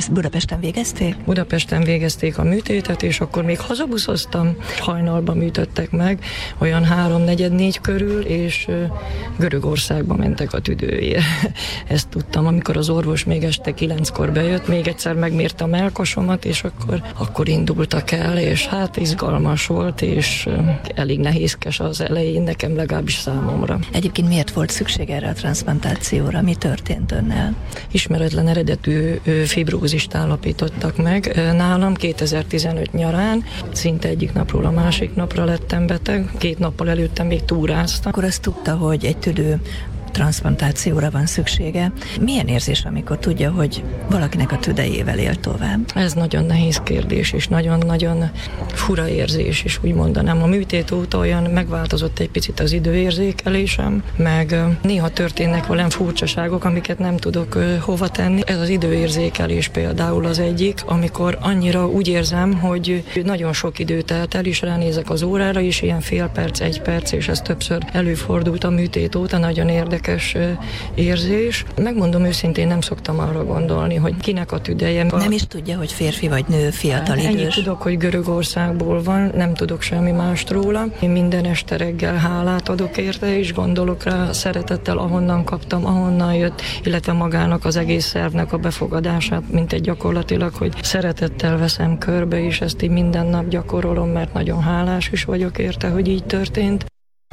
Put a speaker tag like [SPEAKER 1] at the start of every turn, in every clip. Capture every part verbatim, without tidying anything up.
[SPEAKER 1] Ezt Budapesten végezték?
[SPEAKER 2] Budapesten végezték a műtétet, és akkor még hazabuszoztam, hajnalban műtöttek meg, olyan három-negyed-négy körül, és Görögországba mentek a tüdőért. Ezt tudtam, amikor az orvos még este kilenckor bejött, még egyszer megmérte a mellkasomat, és akkor, akkor indultak el, és hát izgalmas volt, és elég nehézkes az elején, nekem legalábbis számomra.
[SPEAKER 1] Egyébként miért volt szükség erre a transzplantációra? Mi történt önnel?
[SPEAKER 2] Ismeretlen eredetű fibrózist állapítottak meg nálam kétezer-tizenöt nyarán. Szinte egyik napról a másik napra lettem beteg. Két nappal előttem még túráztam.
[SPEAKER 1] Akkor azt tudta, hogy egy tüdő transzplantációra van szüksége. Milyen érzés, amikor tudja, hogy valakinek a tüdejével él tovább?
[SPEAKER 2] Ez nagyon nehéz kérdés, és nagyon-nagyon fura érzés, és úgy mondanám. A műtét óta olyan megváltozott egy picit az időérzékelésem, meg néha történnek velem furcsaságok, amiket nem tudok hova tenni. Ez az időérzékelés például az egyik, amikor annyira úgy érzem, hogy nagyon sok idő telt el, és ránézek az órára, és ilyen fél perc, egy perc, és ez többször előfordult a műtét óta, nagyon érdekes érzés. Megmondom őszintén, nem szoktam arra gondolni, hogy kinek a tüdeje.
[SPEAKER 1] Nem is tudja, hogy férfi vagy nő, fiatal idős.
[SPEAKER 2] Ennyit tudok, hogy Görögországból van, nem tudok semmi mást róla. Én minden este reggel hálát adok érte, és gondolok rá szeretettel, ahonnan kaptam, ahonnan jött, illetve magának az egész szervnek a befogadását, mint egy gyakorlatilag, hogy szeretettel veszem körbe, és ezt így minden nap gyakorolom, mert nagyon hálás is vagyok érte, hogy így történt.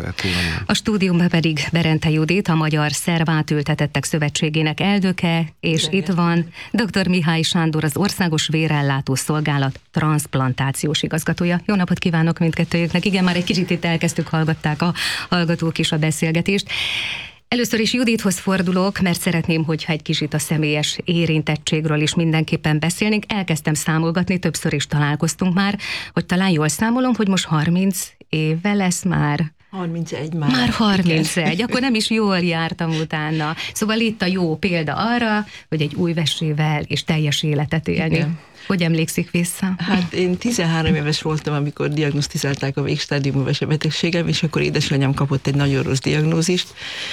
[SPEAKER 3] A stúdiumban pedig Berente Judit, a Magyar Szervátültetettek Szövetségének elnöke, és itt van dr. Mihály Sándor, az Országos Vérellátó Szolgálat transzplantációs igazgatója. Jó napot kívánok mindkettőjüknek. Igen, már egy kicsit itt elkezdtük, hallgatták a hallgatók is a beszélgetést. Először is Judithoz fordulok, mert szeretném, hogyha egy kicsit a személyes érintettségről is mindenképpen beszélnénk. Elkezdtem számolgatni, többször is találkoztunk már, hogy talán jól számolom, hogy most harminc éve lesz már.
[SPEAKER 4] harmincegy már.
[SPEAKER 3] Már harmincegy, akkor nem is jól jártam utána. Szóval itt a jó példa arra, hogy egy új vesével és teljes életet élni. Igen. Hogy emlékszik vissza?
[SPEAKER 4] Hát én tizenhárom éves voltam, amikor diagnosztizálták a végstádiumú vesebetegségem, és akkor édesanyám kapott egy nagyon rossz diagnózist.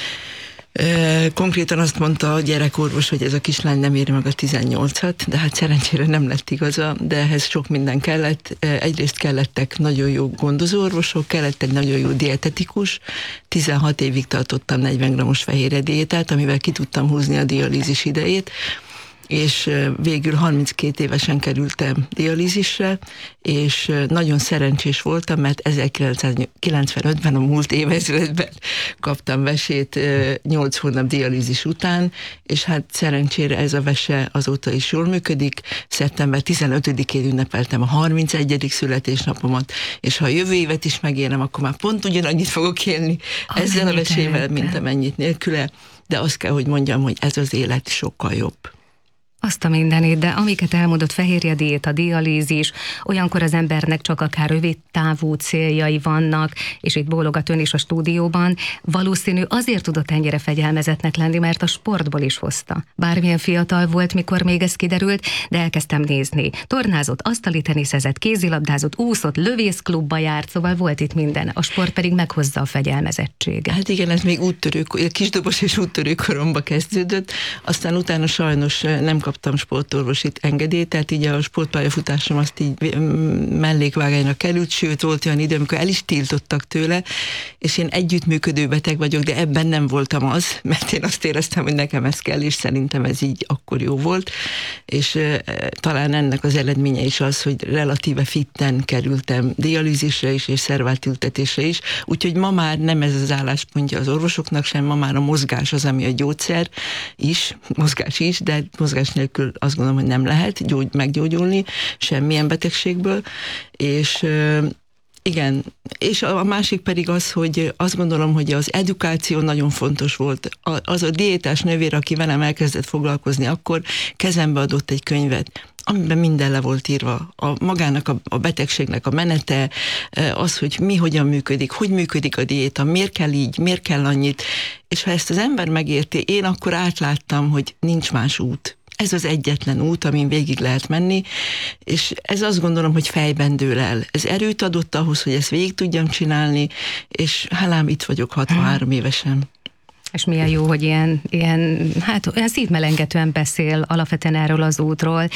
[SPEAKER 4] Konkrétan azt mondta a gyerekorvos, hogy ez a kislány nem éri meg a tizennyolcat, de hát szerencsére nem lett igaza, de ehhez sok minden kellett. Egyrészt kellettek nagyon jó gondozóorvosok, kellett egy nagyon jó dietetikus, tizenhat évig tartottam negyven grammos fehérje diétát, amivel ki tudtam húzni a dialízis idejét, és végül harminckét évesen kerültem dialízisre, és nagyon szerencsés voltam, mert ezerkilencszázkilencvenötben, a múlt évezredben kaptam vesét nyolc hónap dialízis után, és hát szerencsére ez a vese azóta is jól működik. Szeptember tizenötödikén ünnepeltem a harmincegyedik születésnapomat, és ha a jövő évet is megérem, akkor már pont ugyanannyit fogok élni a ezzel a vesével, mint amennyit nélküle, de azt kell, hogy mondjam, hogy ez az élet sokkal jobb.
[SPEAKER 3] Azt a mindenit, de amiket elmondott, fehérjediéta, dialízis, olyankor az embernek csak akár rövid távú céljai vannak, és itt bólogat ön is a stúdióban, valószínű azért tudott ennyire fegyelmezetnek lenni, mert a sportból is hozta. Bármilyen fiatal volt, mikor még ez kiderült, de elkezdtem nézni. Tornázott, asztali teniszezett, kézilabdázott, úszott, lövészklubba járt, szóval volt itt minden. A sport pedig meghozza a fegyelmezettséget.
[SPEAKER 4] Hát igen, ez még úttörő, kisdobos és úttörő koromba kezdődött, aztán utána sajnos nem kaptam sportorvosit engedélyt, tehát így a sportpályafutásom azt így mellékvágányra került, sőt volt olyan idő, amikor el is tiltottak tőle, és én együttműködő beteg vagyok, de ebben nem voltam az, mert én azt éreztem, hogy nekem ez kell, és szerintem ez így akkor jó volt, és e, talán ennek az eredménye is az, hogy relatíve fitten kerültem dialízisre is, és szervátültetésre is, úgyhogy ma már nem ez az álláspontja az orvosoknak sem, ma már a mozgás az, ami a gyógyszer is, mozgás is, de mozgás nélkül azt gondolom, hogy nem lehet gyógy, meggyógyulni semmilyen betegségből, és igen, és a másik pedig az, hogy azt gondolom, hogy az edukáció nagyon fontos volt. Az a diétás nővér, aki velem elkezdett foglalkozni, akkor kezembe adott egy könyvet, amiben minden le volt írva. A, magának a, a betegségnek a menete, az, hogy mi hogyan működik, hogy működik a diéta, miért kell így, miért kell annyit. És ha ezt az ember megérti, én akkor átláttam, hogy nincs más út. Ez az egyetlen út, amin végig lehet menni, és ez azt gondolom, hogy fejben dől el. Ez erőt adott ahhoz, hogy ezt végig tudjam csinálni, és hálám itt vagyok hatvanhárom évesen.
[SPEAKER 3] És milyen jó, hogy ilyen, ilyen, hát olyan szívmelengetően beszél alapvetően erről az útról.